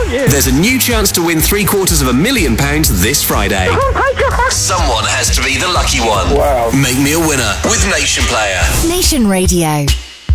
you? There's a new chance to win £750,000 this Friday. Oh my God. Someone has to be the lucky one. Wow. Make me a winner with Nation Player. Nation Radio.